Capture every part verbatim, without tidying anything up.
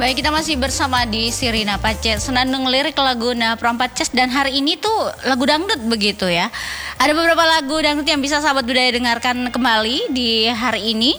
Baik, kita masih bersama di Sirina Pace, senandung lirik laguna Perempat Ces, dan hari ini tuh lagu dangdut begitu ya. Ada beberapa lagu dangdut yang bisa sahabat budaya dengarkan kembali di hari ini.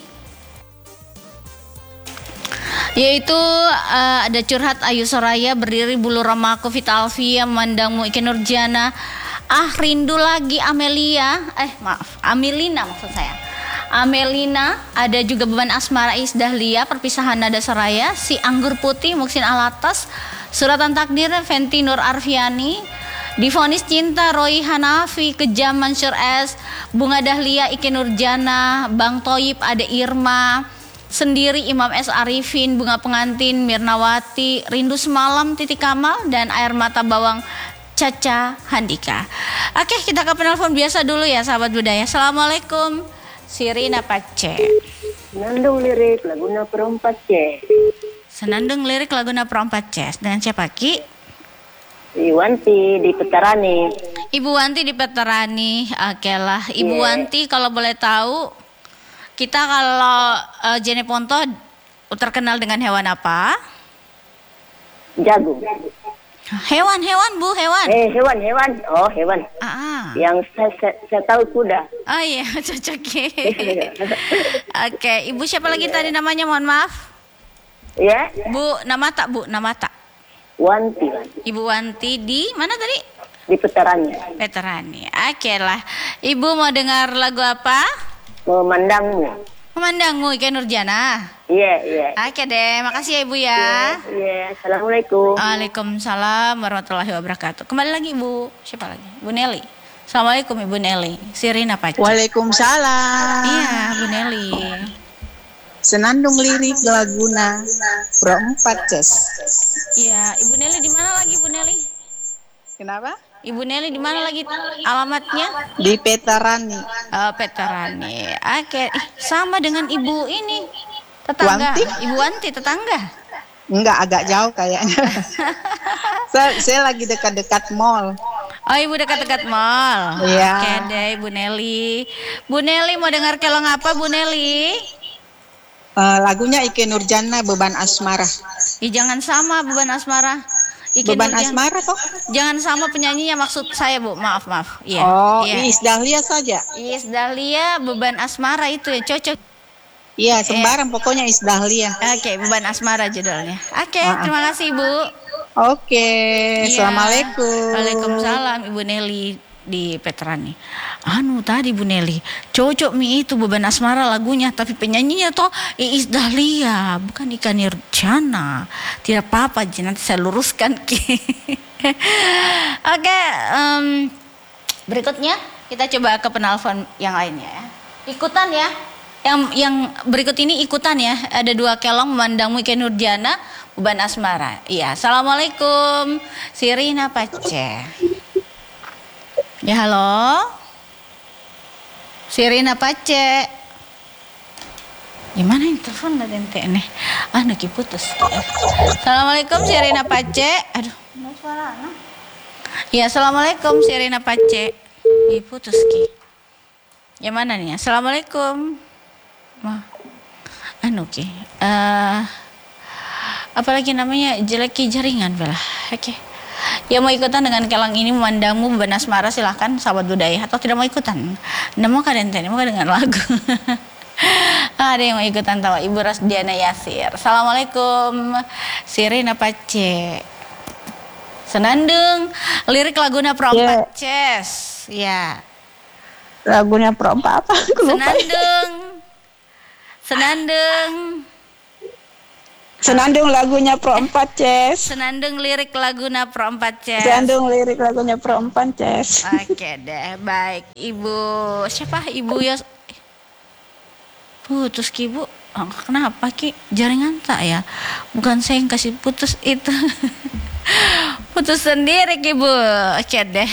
Yaitu uh, ada Curhat Ayu Soraya, Berdiri Bulu Ramaku, Vita Alfia, Memandangmu Ike Nurjana, Ah Rindu Lagi Amelia, eh maaf Amelina maksud saya Amelina, ada juga Beban Asmara Is Dahlia, Perpisahan Nada Soraya, Si Anggur Putih, Muksin Alatas, Suratan Takdir, Fenty Nur Arfiani, Divonis Cinta, Roy Hanafi, Kejam Mansur S, Bunga Dahlia, Ike Nurjana, Bang Toyib, ada Irma, Sendiri Imam S. Arifin, Bunga Pengantin, Mirnawati, Rindu Semalam, Titik Kamal, dan Air Mata Bawang, Caca Handika. Oke, kita ke penelpon biasa dulu ya sahabat budaya. Assalamualaikum. Sirina Pace. Senandung lirik laguna Perempat Ces. Senandung lirik laguna Perempat Ces. Dengan siapa Ki? Ibu Wanti di Petarani. Ibu Wanti di Petarani. Oke lah. Ibu yeah. Wanti, kalau boleh tahu, kita kalau uh, Jene Ponto terkenal dengan hewan apa? Jagung. Hewan-hewan Bu, hewan. Eh hewan-hewan. Oh hewan. Ah. Yang saya, saya, saya tahu kuda. Oh iya, cocok. Oke, Ibu siapa lagi tadi namanya? Mohon maaf. Ya. Bu, nama tak Bu, nama tak? Wanti. Wanti. Ibu Wanti di mana tadi? Di Petarani. Petarani. Oke lah. Ibu mau dengar lagu apa? Memandangmu. Memandangmu Ike Nurjana. Iya, yeah, iya. Yeah. Oke deh, makasih ya Ibu ya. Iya, yeah, yeah. Assalamualaikum. Waalaikumsalam warahmatullahi wabarakatuh. Kembali lagi Ibu, siapa lagi? Bu Nelly. Assalamualaikum Ibu Nelly. Sirina Pace. Waalaikumsalam. Iya, Bu Nelly. Senandung lirik laguna Perempat Ces. Iya, Ibu Nelly di mana lagi Bu Nelly? Kenapa? Ibu Nelly di mana lagi alamatnya? Di Petarani. Oh, Petarani. Oke, Ih, sama dengan Ibu ini. Tetangga. Wanti? Ibu Wanti tetangga. Enggak, agak jauh kayaknya. saya, saya lagi dekat-dekat mall. Oh, Ibu dekat-dekat mall. Iya. Oke deh, Bu Nelly. Bu Nelly mau dengar kelong apa, Bu Nelly? Uh, lagunya Ike Nurjana, Beban Asmara. Ih, jangan sama Beban Asmara. Ike Beban Nurjana. Asmara toh? Jangan sama penyanyinya maksud saya Bu. Maaf maaf. Iya. Oh, iya. Iis Dahlia saja. Iis Dahlia, Beban Asmara itu ya cocok. Iya, sembarang eh. pokoknya Iis Dahlia. Oke, Beban Asmara judulnya. Oke, uh-uh. terima kasih Bu. Oke, iya. Assalamualaikum. Waalaikumsalam Ibu Nelly di Petarani. Anu tadi Bu Nelly, cocok mi itu Beban Asmara lagunya, tapi penyanyinya toh Iis Dahlia, bukan Ike Nurjana. Tidak apa-apa, nanti saya luruskan. Oke, um, berikutnya kita coba ke penelpon yang lainnya ya. Ikutan ya. Yang yang berikut ini ikutan ya. Ada dua kelong, Memandangmu Ike Nurjana, Beban Asmara. Iya, Assalamualaikum. Sirina Pace. Ya halo. Sirina Pace. Gimana yang telepon ada ente nih? Ah, nak putus. Assalamualaikum Sirina Pace. Aduh, mana suara anak? Ya, assalamualaikum Sirina Pace. Ih, putus ki. Yang mana nih? Assalamualaikum. Wah. Anu ki. Uh, apalagi namanya jeleki jaringan belah. Oke. Okay. Yang mau ikutan dengan kelong ini Memandangmu Beban Asmara, silahkan sahabat budaya. Atau tidak mau ikutan, nggak mau kan ente, mau dengan lagu. Ada yang mau ikutan tawa Ibu Rasdiana Yasir. Assalamualaikum Sirina Pace. Senandung lirik laguna Perempat Ces. Ya. Lagunya Perempat apa? Senandung. Senandung. Senandung lagunya Perempat Ces. Senandung lirik laguna Perempat Ces. Senandung lirik lagunya Perempat Ces. Oke deh, baik. Ibu siapa? Ibu ya. Putus ki Bu. Oh, kenapa ki? Jaringan tak ya? Bukan saya yang kasih putus itu. Putus sendiri ki Bu. Oke deh.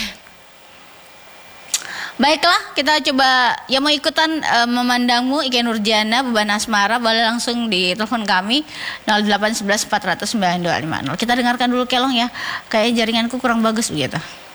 Baiklah, kita coba yang mau ikutan uh, Memandangmu Ike Nurjana, Beban Asmara, boleh langsung di telepon kami nol delapan satu satu empat nol nol sembilan dua lima nol. Kita dengarkan dulu kelong ya. Kayak jaringanku kurang bagus begitu.